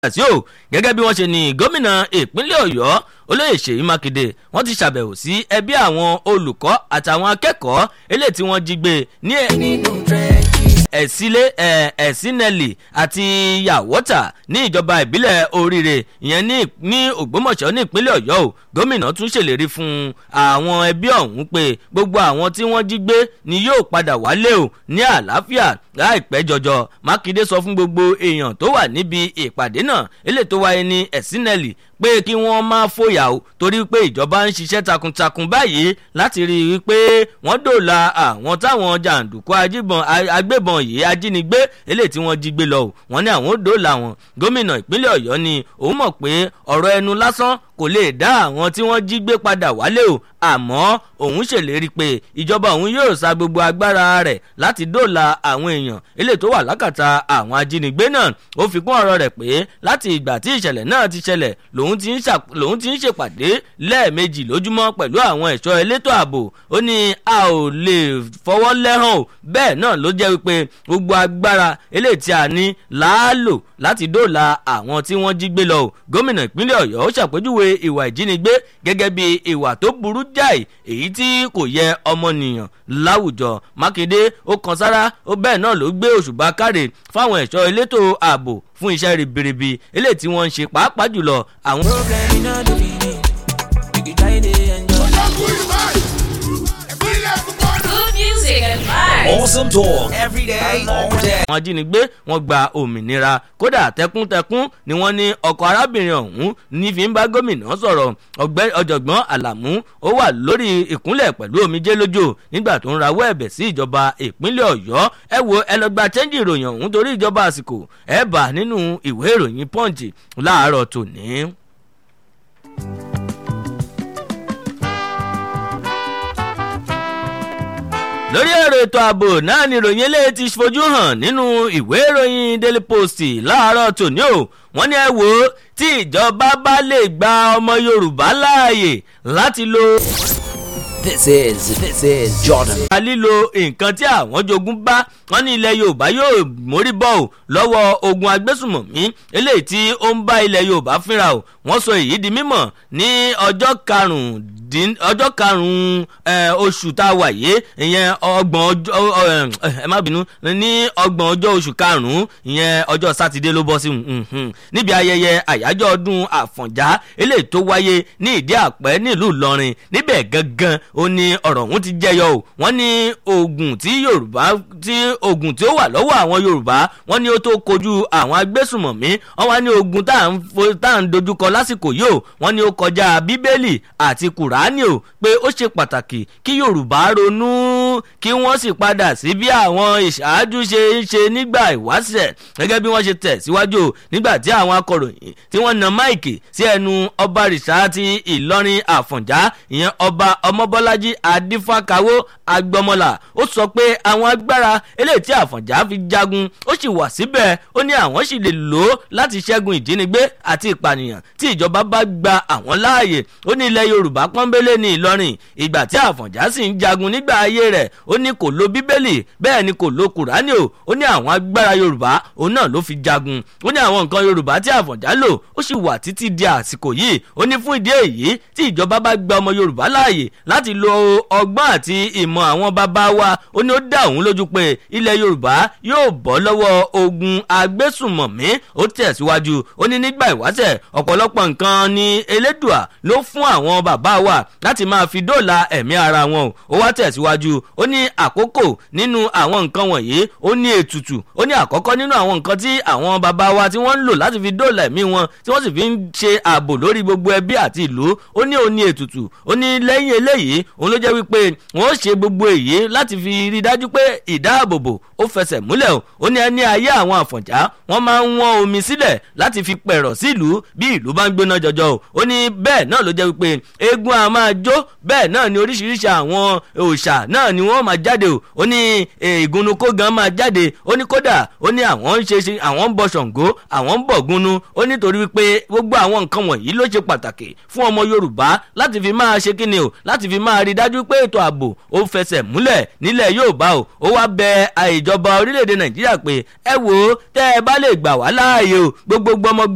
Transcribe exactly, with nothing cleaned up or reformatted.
sí o gẹ́gẹ́ bí wọ́n ṣe ní gómìnà ìpínlẹ̀ Ọ̀yọ́ olóyè Ṣèyí Mákindé wọ́n ti ṣàbẹ̀wò sí ẹbí àwọn olùkọ́ àtàwọn akẹ́kọ̀ọ́ eléyìí tí wọ́n jí gbé ní ẹ̀sílẹ̀ ẹ̀sínẹ́lì àti yàwọ́tà ní ìjọba ìbílẹ̀ Oríire ìyẹn ní Ògbómọ̀ṣọ́ ní ìpínlẹ̀ Ọ̀yọ́ o gómìnà tún ṣèlérí fún àwọn ẹbí ọ̀hún pé gbogbo àwọn tí wọ́n jí gbé ni yóò padà wálé o ní àlàáfíà láìpẹ́ jọjọ. Mákindé sọ fún gbogbo èèyàn tó wà níbi ìpàdé náà eléyìí tó wáyé ní ẹ̀sínẹ́lì pé kí wọ́n máa fòyà o torí pé ìjọba ń ṣiṣẹ́ takuntakun báyìí láti rí i pé wọ́n dòòlà àwọn táwọn jàǹdùkú agbébọn yìí ajínigbé eléyìí tí wọ́n jí gbé lọ o wọ́n ní àwọn dòòlà wọn. Gómìnà ìpínlẹ̀ Ọ̀yọ́ ni òun mọ̀ pé ọ̀rọ̀ ẹnu lásán kò lè dá àwọn tí wọ́n jí gbé padà wálé o àmọ́ òun ṣèlérí pé ìjọba òun yóò sa gbogbo agbára rẹ̀ láti dóòlà àwọn èèyàn eléyìí tó wà lákàtà àwọn ajínigbé náà. Ó fi kún ọ̀rọ̀ rẹ̀ pé láti ìgbà tí ìṣẹ̀lẹ̀ náà ti ṣẹlẹ̀ lòun ti ń lòun ti ń ṣèpàdé lẹ́ẹ̀mejì lójúmọ́ pẹ̀lú àwọn ẹ̀ṣọ́ elétò ààbò. Ó ní a ò lè fọwọ́ lẹ́hàn o bẹ́ẹ̀ náà ló jẹ́ wípé gbogbo agbára eléyìí tí a ní láàlò láti dóòlà àwọn tí wọ́n jí gbé lọ o. Gómìnà ìpínlẹ̀ Ọ̀yọ́ ó ṣàpèjúwe ìwà ìjínigbé gẹ́gẹ́ bí ìwà tó burú jáì èyí tí kò yẹ ọmọnìyàn láwùjọ. Mákindé ó kan sára ó bẹ́ẹ̀ náà ló gbé òṣùbà káre fáwọn ẹ̀ṣọ́ elétò ààbò fún iṣẹ́ ribiribi eléyìí tí wọ́n ń ṣe pàápàá jùlọ àwọn. Awesome talk every day, all day. Àwọn ajínigbé wọ́n gba òmìnira kódà tẹkúntẹkún ni wọ́n ní ọkọ arábìnrin ọ̀hún ní fi ń bá gómìnà sọ̀rọ̀. Ọ̀jọ̀gbọ́n Àlàmú ó wà lórí ìkúnlẹ̀ pẹ̀lú omijé lójó nígbà tó ń rawọ́ ẹ̀bẹ̀ sí ìjọba ìpínlẹ̀ Ọ̀yọ́. Ẹ wo ẹ lọ gba chẹ́ńjì ìròyìn ọ̀hún torí ìjọba àsìkò ẹ bá nínú ìwé ìròyìn Punch láàárọ̀ tòní. Lórí ọ̀rọ̀ ètò ààbò náà ni ìròyìn eléyìí ti fojú hàn nínú ìwé ìròyìn Daily Post láàárọ̀ tòní o. Wọ́n ní ẹ wò ó tí ìjọba bá lè gba ọmọ Yorùbá láàyè láti lo. This is this is Jordan. a lílo nǹkan tí àwọn jogún bá wọn ní ilẹ̀ Yorùbá yóò mórí bọ́ ò lọ́wọ́ ogun agbésùmọ̀mí eléyìí tí ó ń bá ilẹ̀ Yorùbá fínra o. Wọ́n sọ èyí di mímọ̀ ní ọjọ́ karùn-ún ọjọ́ karùn-ún oṣù tá a wà yé ìyẹn ọgbọ̀n ọjọ́ ẹ má bínú ní ọgbọ̀n ọjọ́ oṣù karùn-ún ìyẹn ọjọ́ sátidé ló bọ́ sí níbi ayẹyẹ àyájọ́ ọdún Àfọ̀njá eléyìí tó wáyé ní Ìdí Àpẹ́ nílùú Ìlọrin. Níbẹ̀ gangan ó ní ọ̀rọ̀ ọ̀hún ti jẹyọ o. Wọ́n ní ogun tí Yorùbá tí ogun tí ó wà lọ́wọ́ àwọn Yorùbá wọ́n ní ó tó kojú àwọn agbésùmọ̀mí. Wọ́n wá ní ogun tá à ń dojúkọ lásìkò yìí o wọ́n ní ó kọjá Bíbélì àti Kùránì o pé ó ṣe pàtàkì kí Yorùbá ronú kí wọ́n sì padà sí bí àwọn ìṣáájú ṣe ń ṣe nígbà ìwáṣẹ̀ gẹ́gẹ́ bí wọ́n ṣe tẹ̀ síwájú o nígbà tí àwọn akọ̀ròyìn tí wọ́n na máìkì sí ẹnu ọba rìṣà ti Ìlọrin Àfọ̀njá ìyẹn ọba Ọmọbọ́lájí Adífákawó Agbọmọlà. Ó sọ pé àwọn agbára eléyìí tí Àfọ̀njá fi jagun ó sì wà síbẹ̀. Ó ní àwọn sì lè lò ó láti ṣẹ́gun ìjínigbé àti ìpànìyàn tí ìjọba bá gba àwọn láàyè. Ó ní ilẹ̀ Yorùbá pọ́nbélé ní Ìlọrin ìgbà tí Àfọ̀njá sì ń jagun nígbà ayé rẹ̀. Ó ní kò lo Bíbélì bẹ́ẹ̀ ni kò lo Kùránì o. Ó ní àwọn agbára Yorùbá òun náà ló fi jagun. Ó ní àwọn nǹkan Yorùbá tí Àfọ̀njá lò ó sì wà títí di àsìkò yìí. Ó ní fún ìdí èyí tí ìjọba bá gba ọmọ Yorùbá láàyè láti lo ọgbọ́n àti ìmọ̀ àwọn bàbá wa. Ó ní ó dá òun lójú pé ilẹ̀ Yorùbá yóò bọ́ lọ́wọ́ ogun agbésùmọ̀mí. Ó tẹ̀síwájú ó ní nígbà ìwáṣẹ̀ ọ̀pọ̀lọpọ̀ nǹkan ni Elédùà ló fún àwọn bàbá wa láti máa fi dóòlà ẹ̀mí ara wọn. Ó wá tẹ̀síwájú ó ní àkókò nínú àwọn nǹkan wọ̀nyí ó ní ètùtù. Ó ní àkọ́kọ́ nínú àwọn nǹkan tí àwọn bàbá wa tí wọ́n ń lò láti fi dóòlà ẹ̀mí wọn tí wọ́n sì fi ń ṣe ààbò lórí gbogbo ẹbí àti ìlú. Ó ní ó ní ètùtù. Ó ní lẹ́yìn eléyìí òun ló jẹ́ wípé wọ́n ó ṣe gbogbo èyí láti fi rí dájú pé ìdáàbòbò ó fẹsẹ̀ múlẹ̀ o. Ó ní ẹni ayé àwọn Àfọ̀njá wọ́n máa ń wọ́n omi sílẹ̀ láti fi pẹ̀rọ̀ sí ìlú bí ìlú bá ń gbóná jọjọ o. Ó ní bẹ́ẹ̀ náà ló jẹ́ wípé eégún a máa jó bẹ́ẹ̀ náà ni oríṣiríṣi àwọn òòṣà náà ni wọ́n máa jáde o. Ó ní ìgúnnukó gan máa jáde. Ó ní kódà ó ní àwọn ń ṣe àwọn ń bọ Ṣàngó àwọn ń bọ Ògúnnú. Ó ní torí wípé gbogbo àwọn nǹkan wọ̀nyí ló ṣe pàtàkì fún ọmọ Yorùbá láti fi máa ṣe kíni o láti fi máa rí dájú pé ètò ààbò ó fẹsẹ̀ múlẹ̀ nílẹ̀ Yorùbá o. Ó wá bẹ ìjọba orílẹ̀-èdè Nàìjíríà pé ẹ wò ó tẹ́ ẹ bá lè gbà wá láàyè o gbogbo ọmọ